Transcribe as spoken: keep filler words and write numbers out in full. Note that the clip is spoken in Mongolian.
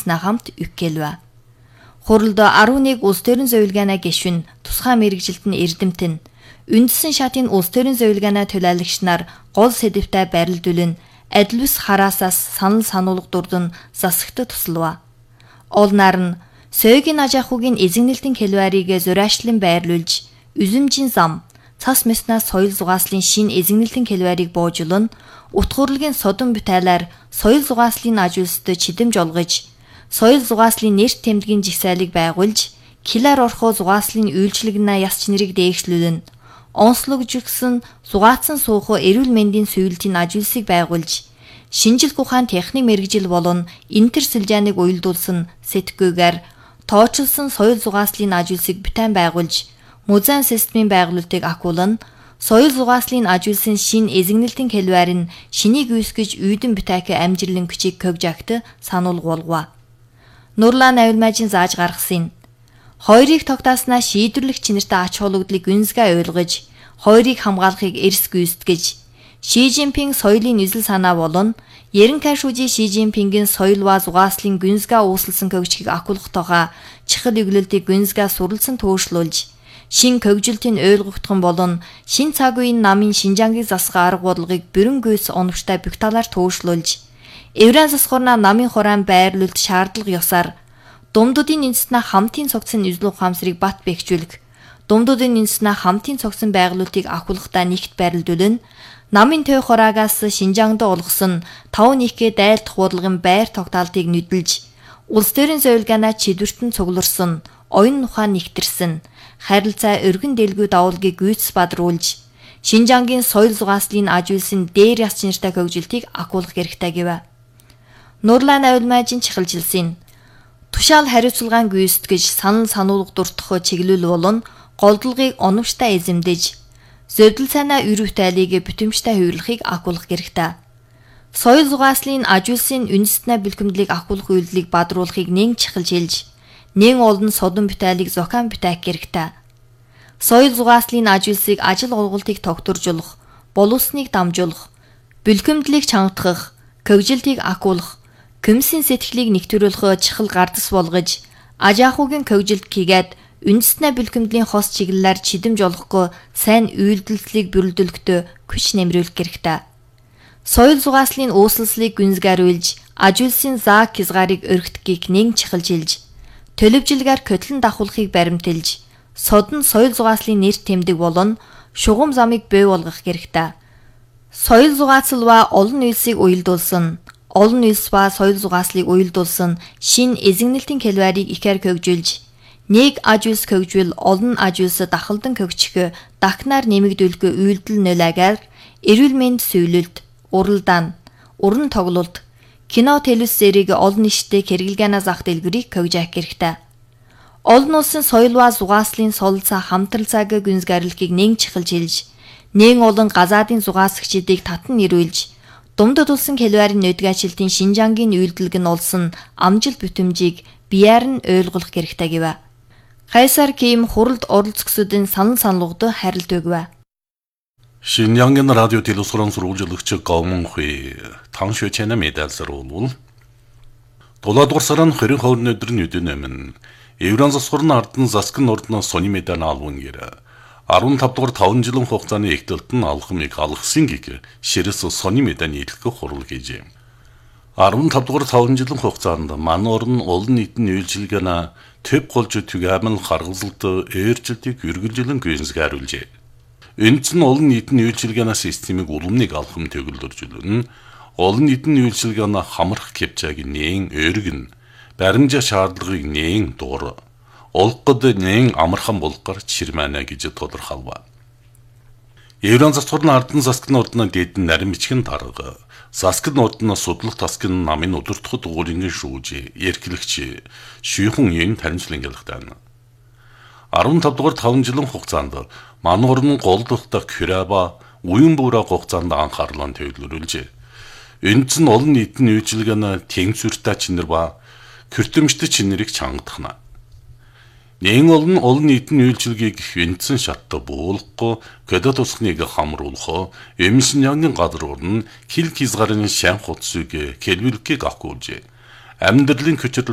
үндэснэ хамт үккэлвэ. Хуралд арван нэг улс төрийн зөвлөгөөний гишүүн тусгай мэрэгжилт нь эрдэмтэн үндэсэн шатын улс төрийн зөвлөгөөний төлөөлөгч нар гол сэдэвтэй барилдуулан адил бус хараасаас санал сануулга дурдан засагтад тусалва. Олнаар нь Сөгийн ажаахугийн эзэгнэлтийн хэлвэрийг зураашлан байрлуулж, үзэмжийн зам, цас мэснаас соёл зугааслын шин эзэгнэлтийн хэлвэрийг боожулн, утгуурлын содон бүтээлээр соёл зугааслын ажуулсад чидэм жолгож, соёл зугааслын нэрт тэмдгийн жигсаалыг байгуулж, килаар орхоо зугааслын үйлчлэгнээ яс чинэрийг дээшлүүлэн, онцлогжигсэн зугаацсан суухо эрүүл мэндийн сүйэлтийн ажуулсыг байгуулж, шинжил ухаан техник мэрэгжил болон интер сэлжааныг уялдуулсан сэтгүүгээр тоочилсан соёл зугааслын ажуулсыг бүтээн байгуулж, музейн системийн байгуулалтыг ахуулан, соёл зугааслын ажуулсан шин эзэгнэлтийн хэлвэр нь шинийг үүсгэж үйдэн бүтээх амжилын күчийг көвжагт сануулгуулва. Нурлан авилмажийн зааж гаргасан хоёрыг тогтааснаа шийдвэрлэх чинэртэй ач холбогдлыг гүнзгий ойлгож, хоёрыг хамгаалахыг эрс гүйцэтгэж, Ши Жинпинг соёлын нийслэл санаа болон Ерэн Кайшужи Ши Жинпингийн соёл ба зугааслын гүнзгий ууслсан көгчгийг ахуулахтайгаа чихэл өглөлтийг гүнзгий суралцсан туушруулж, шин көгжилтийн ойлгогдхон болон шин цаг үеийн намын Шинжаангийн засгаа арга бодлогыг бүрэн гүйс оновчтой бүх талаар туушруулж, Еврей засгуурна намын хураан байрлуулалт шаардлага ёсаар Думдуудын үндэснэ хамтын цогцсон нийслэл ухаамсарыг бат бэхжүүлэх, Думдуудын үндэснэ хамтын цогцсон байгуулалтыг ахуулахдаа нэгт байрлуулан, намын төв хораагаас Шинжаангад олгосон тав нийхгээ дайлдах бодлогын байр тогтоолтыг нүдэлж, улс төрийн зөвлөгөөнөө чидвэртэн цугларсан, оюун ухаан нэгтэрсэн, харилцаа өргөн дэлгүү давуулгыг гүйцэс бадруулж, Шинжаангийн соёл зугааслын ажуулсан дээр яс чинэртэй хөгжилтийг ахуулах хэрэгтэй гэв. Нурлан авилмажийн чихэлжилсэн тушаал хариуцлагаан гүйцэтгэж санал сануулга дуртах чиглэл болон голдолгыг оновчтой эзэмдэж, зөвдөл санаа ür бүтээлийг бүтэмжтэй хувирлахыг ахуулах хэрэгтэй. Соёл зугааслын ажуулсан үндэснэ бэлтгэмдлийг ахуулах үйлдэлийг бадруулахыг нэн чихэлжилж, нэн олон содон бүтээлийг зохион бүтээх хэрэгтэй. Соёл зугааслын ажуулсыг ажил олголтыг тогтворжуулах, боловсныг дамжуулах, бэлтгэмдлийг чангатгах, көгжилтийг ахуулах, комиссийн сэтгэлийг нэгтрүүлэх чихэл гардас болгож, ажаахугийн көгжилт хийгээд үндэснэ бэлтгэмдлийн хос чиглэлээр чидэм жолохгүй сайн үйлдэлтлийг бүрэлдүүлэхдээ күч нэмрүүлэх хэрэгтэй. Соёл зугааслын ууслалыг гүнзгийруулж, ажуулсан заак хязгаарыг өргөдөхийг нэн чихэлжилж, төлөвжилгээр көтлөн давхуулахыг баримтэлж, содон соёл зугааслын нэр тэмдэг болон шугам замыг бий болгох хэрэгтэй. Соёл зугаацал ба олон нийслийг уялдуулсан, олон нийс ба соёл зугааслыг уялдуулсан шин эзэгнэлтийн хэлвэрийг ихээр хөгжүүлж, нэг ажуулс хөгжвөл олон ажуулс дахалдан хөгжих дахнаар нэмэгдүүлэх үйлдэл нөлөөгээр эрүүл мэнд сүйэлэлт, уралдаан, уран тоглолт, кино телевиз зэрэг олон нийтэд хэрэглэгаанаа зах дэлгүүрийг хөгжих хэрэгтэй. Олон улсын соёл ба зугааслын солилцоо хамтралцааг гүнзгийрлэхийг нэн чихэлжилж, нэн олон газаадын зугаасгчдыг татан нэрвүүлж, Думдад улсын хэлвэрийн нөдгөөчлөлтийн Шинжаангийн үйлдэлг нь олсон амжилт бүтэмжийг бияар нь ойлгох хэрэгтэй гэв. Кайсар Ким хуралд оролцогчдын санал саналгад харилт өгв. Шинжаангийн радио телевизорын сурвалжлагч Говмон Хуй таншо чанаа медалсаар болвол дулаадугаар сарын хоёрын хоорны өдөр нь үдэн амин Еврей засгуурны ардан заскын ордно сони медаль алван гэр арван тав дугаар таван жилийн хугацааны эгдэлт нь алхмыг алгасан гэг ширэс сони медаль нийлэх хурал гэжээ. арван тав дугаар таван жилийн хугацаанд ман орн олон нийтийн үйлчилгээний төв голж түгээмэл харгалзалт ээржилтийг үргэлжлэн гүйцэтгэжээ. Энд нь олон нийтийн үйлчилгээний системийг улмыг алхам төгөлдөржүүлэн олон нийтийн үйлчилгээний хамрах кэпчааг нээн өргөн баримжаа шаардлагыг нээн дур олгод нээн амархан болгохоор чирмэнэ гэж тодорхойлв. Еврей засгуурны ардан заскны ордны дэдэн нарийн бичгэн дарга Заскын ордны судлах таскын намын удирдах дугуйлын шүүж, эрхлэгч, шүйхэн юм таримжлангилгатай. арван тав дугаар таван жилийн хугацаанд ман орн голдолтой Кюраба уян буураа хугацаанд анхаарлаа төвлөрүүлжээ. Энд нь олон нийтийн үйлчилгээний тэнцвэртэй чинэр ба хүртэмжтэй чинэрийг чангадахна. Нэн олон олон нийтийн үйлчилгээг винцэн шатта буулахгүй көдөд тусхныг хамруулах эмсэнгийн газар урн хил хязгаарын шан хуцыг кэлбэлгийг ахгүйжээ. Амьдралын көчөр